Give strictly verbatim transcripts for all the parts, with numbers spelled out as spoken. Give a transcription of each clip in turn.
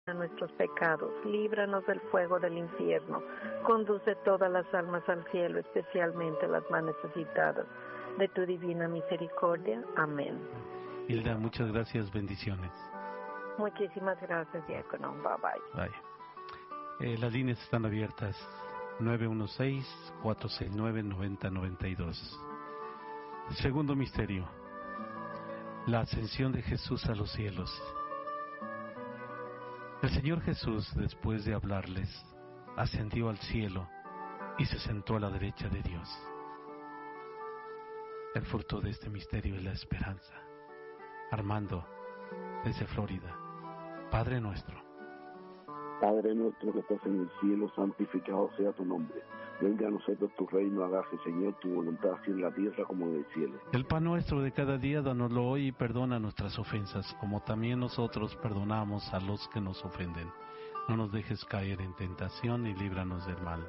a nuestros pecados, líbranos del fuego del infierno, conduce todas las almas al cielo, especialmente las más necesitadas de tu divina misericordia. Amén. Hilda, muchas gracias, bendiciones. Muchísimas gracias, diácono. Bye bye. Bye. Eh, las líneas están abiertas. nueve uno seis, cuatro seis nueve, nueve cero nueve dos. Segundo misterio: la ascensión de Jesús a los cielos. El Señor Jesús, después de hablarles, ascendió al cielo y se sentó a la derecha de Dios. El fruto de este misterio es la esperanza. Armando, desde Florida. Padre nuestro. Padre nuestro que estás en el cielo, santificado sea tu nombre. Venga a nosotros tu reino, hágase, Señor, tu voluntad, así en la tierra como en el cielo. El pan nuestro de cada día, dánoslo hoy y perdona nuestras ofensas, como también nosotros perdonamos a los que nos ofenden. No nos dejes caer en tentación y líbranos del mal.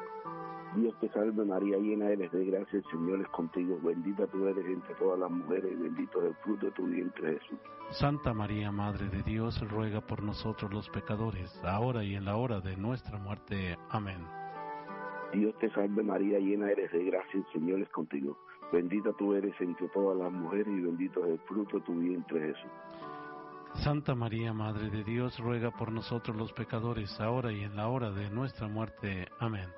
Dios te salve María, llena eres de gracia, el Señor es contigo. Bendita tú eres entre todas las mujeres y bendito es el fruto de tu vientre, Jesús. Santa María, Madre de Dios, ruega por nosotros los pecadores, ahora y en la hora de nuestra muerte. Amén. Dios te salve María, llena eres de gracia, el Señor es contigo. Bendita tú eres entre todas las mujeres y bendito es el fruto de tu vientre, Jesús. Santa María, Madre de Dios, ruega por nosotros los pecadores, ahora y en la hora de nuestra muerte. Amén.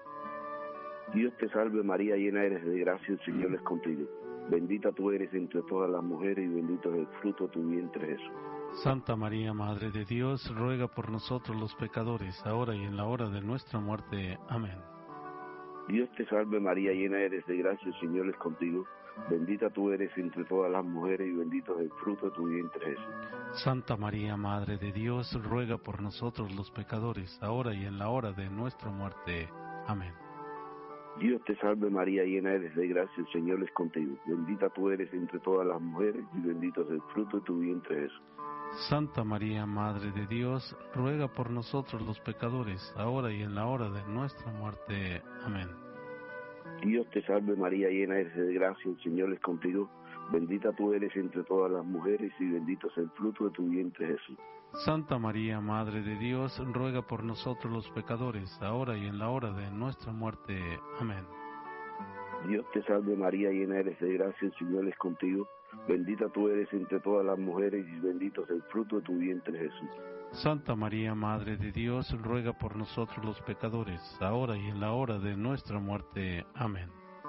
Dios te salve María, llena eres de gracia, el Señor es contigo. Bendita tú eres entre todas las mujeres y bendito es el fruto de tu vientre, Jesús. Santa María, Madre de Dios, ruega por nosotros los pecadores, ahora y en la hora de nuestra muerte. Amén. Dios te salve María, llena eres de gracia, el Señor es contigo. Bendita tú eres entre todas las mujeres y bendito es el fruto de tu vientre, Jesús. Santa María, Madre de Dios, ruega por nosotros los pecadores, ahora y en la hora de nuestra muerte. Amén. Dios te salve María, llena eres de gracia, el Señor es contigo. Bendita tú eres entre todas las mujeres y bendito es el fruto de tu vientre, Jesús. Santa María, Madre de Dios, ruega por nosotros los pecadores, ahora y en la hora de nuestra muerte. Amén. Dios te salve María, llena eres de gracia, el Señor es contigo. Bendita tú eres entre todas las mujeres y bendito es el fruto de tu vientre, Jesús. Santa María, Madre de Dios, ruega por nosotros los pecadores, ahora y en la hora de nuestra muerte. Amén. Dios te salve María, llena eres de gracia, el Señor es contigo. Bendita tú eres entre todas las mujeres y bendito es el fruto de tu vientre, Jesús. Santa María, Madre de Dios, ruega por nosotros los pecadores, ahora y en la hora de nuestra muerte. Amén.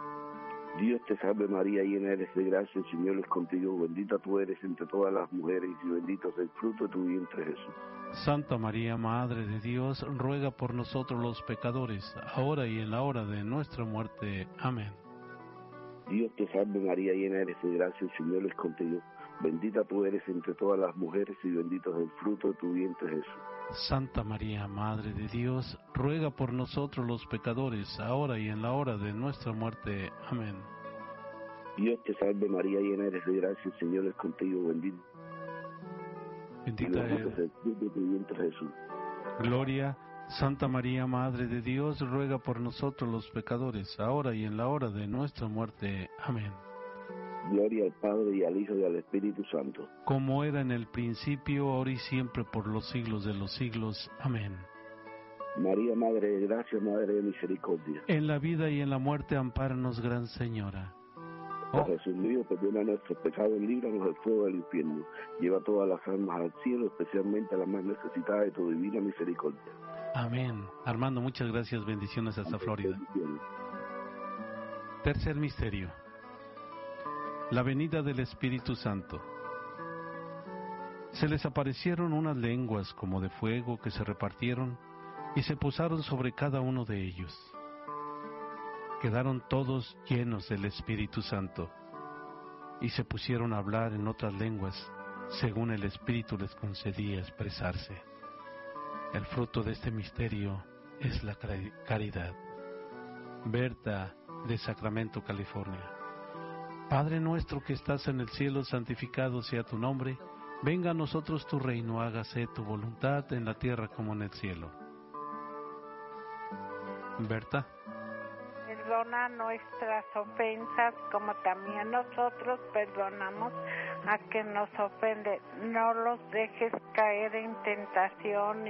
Dios te salve María, llena eres de gracia, el Señor es contigo. Bendita tú eres entre todas las mujeres y bendito es el fruto de tu vientre, Jesús. Santa María, Madre de Dios, ruega por nosotros los pecadores, ahora y en la hora de nuestra muerte. Amén. Dios te salve María, llena eres de gracia, el Señor es contigo. Bendita tú eres entre todas las mujeres y bendito es el fruto de tu vientre, Jesús. Santa María, Madre de Dios, ruega por nosotros los pecadores, ahora y en la hora de nuestra muerte. Amén. Dios te salve María, llena eres de gracia, el Señor es contigo. Bendito, Bendita bendito es es el fruto de tu vientre, Jesús. Gloria. Santa María, Madre de Dios, ruega por nosotros los pecadores, ahora y en la hora de nuestra muerte. Amén. Gloria al Padre y al Hijo y al Espíritu Santo. Como era en el principio, ahora y siempre, por los siglos de los siglos. Amén. María, Madre de gracia, Madre de misericordia. En la vida y en la muerte, ampáranos, Gran Señora. Oh Jesús mío, perdona nuestros pecados, líbranos del fuego del infierno. Lleva todas las almas al cielo, especialmente a las más necesitadas de tu divina misericordia. Amén. Armando, muchas gracias. Bendiciones hasta Florida. Tercer misterio: la venida del Espíritu Santo. Se les aparecieron unas lenguas como de fuego que se repartieron y se posaron sobre cada uno de ellos. Quedaron todos llenos del Espíritu Santo y se pusieron a hablar en otras lenguas según el Espíritu les concedía expresarse. El fruto de este misterio es la caridad. Berta, de Sacramento, California. Padre nuestro que estás en el cielo, santificado sea tu nombre. Venga a nosotros tu reino, hágase tu voluntad en la tierra como en el cielo. Berta. Perdona nuestras ofensas como también nosotros perdonamos a quien nos ofende. No los dejes caer en tentación